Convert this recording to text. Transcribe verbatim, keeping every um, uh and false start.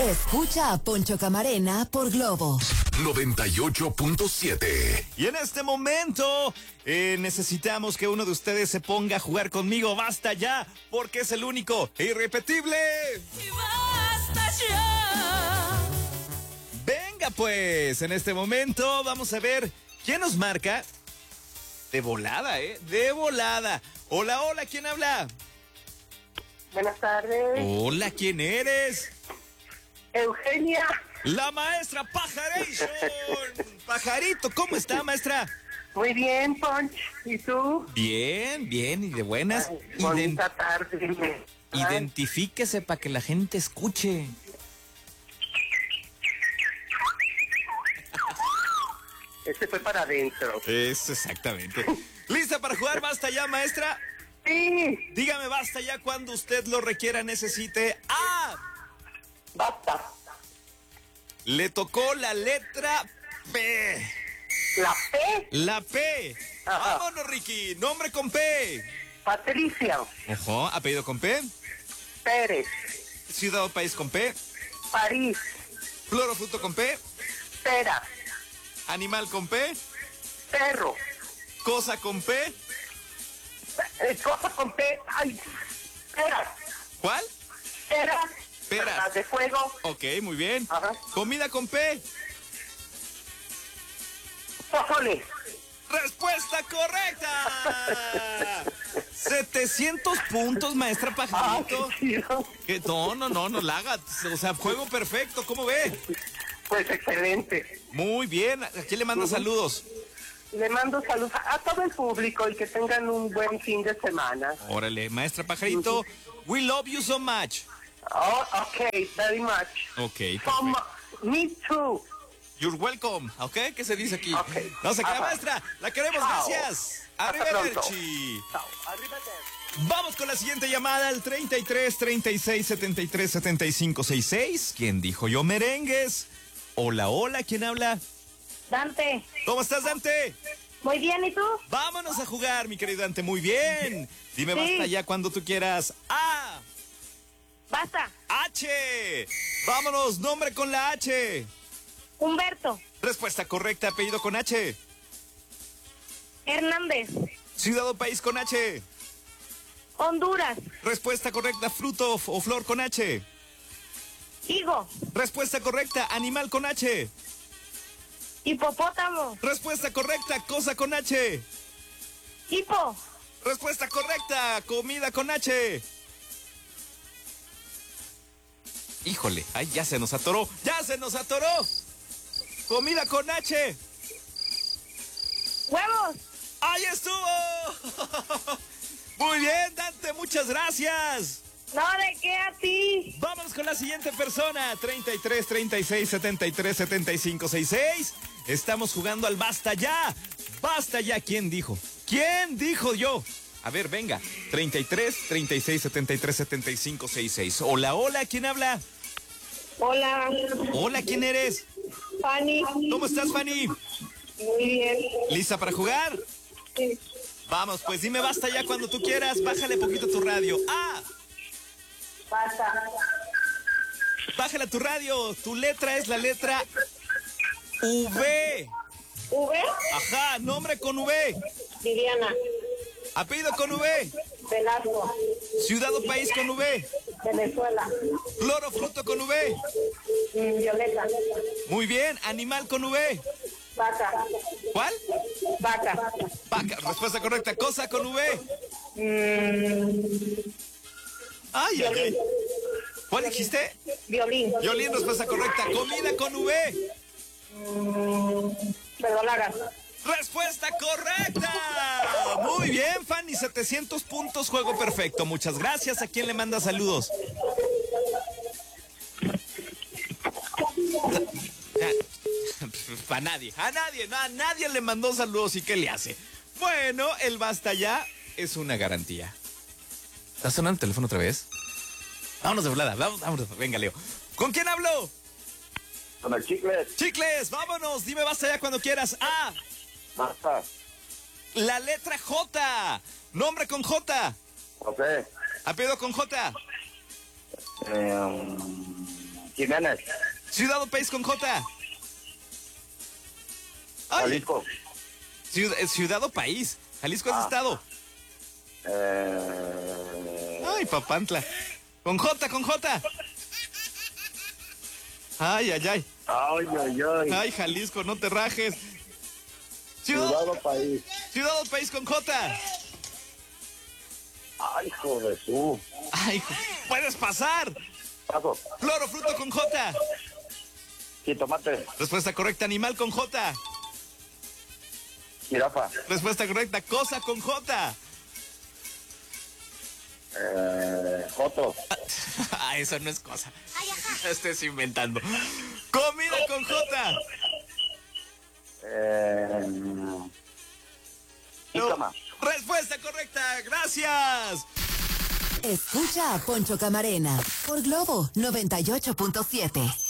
Escucha a Poncho Camarena por Globo noventa y ocho punto siete. Y en este momento eh, necesitamos que uno de ustedes se ponga a jugar conmigo. ¡Basta ya! Porque es el único e irrepetible. Y basta ya. Venga pues, en este momento vamos a ver quién nos marca. De volada, ¿eh? De volada. Hola, hola, ¿quién habla? Buenas tardes. Hola, ¿quién eres? Eugenia. La maestra Pajaration. Pajarito, ¿cómo está, maestra? Muy bien, Ponch. ¿Y tú? Bien, bien, y de buenas. Ay, Ident- bonita tarde. Ay, Identifíquese para que la gente escuche. Este fue para adentro. Eso, exactamente. ¿Lista para jugar Basta Ya, maestra? Sí, Dígame Basta Ya cuando usted lo requiera, necesite. ¡Ah! basta. Le tocó la letra P. La P. La P. Ajá. Vámonos, Ricky. Nombre con P. Patricia. Ojo, apellido con P. Pérez. Ciudad o país con P. París. Flor o fruto con P. Pera. Animal con P. Perro. Cosa con P. Eh, cosa con P. Ay, pera. ¿Cuál? Pera. Peras. Las de fuego. Ok, muy bien. Ajá. Comida con P. Pozole. ¡Respuesta correcta! setecientos puntos, maestra Ah, Pajarito. qué chido. ¿Qué? No, no, no, no la haga. O sea, juego perfecto, ¿cómo ve? Pues excelente. Muy bien. ¿A quién le manda Ujú. saludos? Le mando saludos a todo el público y que tengan un buen fin de semana. Órale, maestra Pajarito. We love you so much. Oh, okay, very much. Ok, From perfecto. me too. You're welcome, ¿ok? ¿Qué se dice aquí? Ok. No se queda, Ajá. maestra. La queremos, Chao. gracias. Hasta Arrivederci. Chao. Arrivederci. Vamos con la siguiente llamada al treinta y tres, treinta y seis, setenta y tres, setenta y cinco, sesenta y seis. ¿Quién dijo yo merengues? Hola, hola, ¿quién habla? Dante, ¿Cómo estás, Dante? muy bien, ¿y tú? Vámonos a jugar, mi querido Dante. Muy bien. Dime Sí. basta ya cuando tú quieras. A, Basta. H. Vámonos, nombre con la H. Humberto, Respuesta correcta, apellido con H. Hernández, Ciudad o país con H. Honduras, Respuesta correcta, fruto o flor con H. Higo, Respuesta correcta, animal con H. hipopótamo, Respuesta correcta, cosa con H. hipo, Respuesta correcta, comida con H. Híjole, ay, ya se nos atoró, ya se nos atoró. Comida con H. huevos. ¡Ahí estuvo! Muy bien, Dante, muchas gracias. No, ¿de qué a ti? Vámonos con la siguiente persona. treinta y tres, treinta y seis, setenta y tres, setenta y cinco, sesenta y seis. Estamos jugando al Basta Ya. Basta Ya, ¿quién dijo? ¿Quién dijo yo? A ver, venga. treinta y tres, treinta y seis, setenta y tres, setenta y cinco, sesenta y seis. Hola, hola, ¿quién habla? Hola, Hola, ¿quién eres? Fanny. ¿Cómo estás, Fanny? Muy bien. ¿Lista para jugar? Sí. Vamos, pues dime Basta Ya cuando tú quieras. Bájale poquito tu radio. ¡Ah! Basta. Bájale a tu radio. Tu letra es la letra V. V, Ajá, nombre con V. Viviana, Apellido con V. Velasco, Ciudad o país con V. Venezuela, Flor o fruto con V. mm, Violeta, Muy bien. Animal con V. vaca, ¿Cuál? vaca, Vaca. Respuesta correcta. Cosa con V. mm, Ay, ay, ay. violín, ¿Cuál dijiste? violín, Violín, respuesta correcta. Comida con V. verdolaga, Respuesta correcta. Muy bien, Fanny. setecientos puntos, juego perfecto. Muchas gracias. ¿A quién le manda saludos? A nadie, a nadie, no, a nadie le mandó saludos. ¿Y qué le hace? Bueno, el Basta Ya es una garantía. ¿Está sonando el teléfono otra vez? Vámonos de volada, vamos, vámonos. Venga, Leo. ¿Con quién hablo? Con el Chicles. Chicles, vámonos. Dime Basta Ya cuando quieras. A, Basta. la letra J. Nombre con J. José. Apellido con J. Eh, um, Jiménez. Ciudad o país con J. Ay, Jalisco. ciudad, ciudad o país. Jalisco es Ah. estado. Eh, Ay, Papantla. Con J, con J. Ay, ay, ay. ay, ay, ay. Ay, Jalisco, no te rajes. Ciudad, Ciudad o país. ciudad o país con J. Ay, hijo de su. Ay, puedes pasar. Paso. Flor o fruto con J. Jitomate. Respuesta correcta, animal con J. Jirafa. Respuesta correcta, cosa con J. Eh, Joto. Ah, eso no es cosa. No estés inventando. Comida con J. Eh, jícama. Respuesta correcta, gracias. Escucha a Poncho Camarena por Globo noventa y ocho punto siete.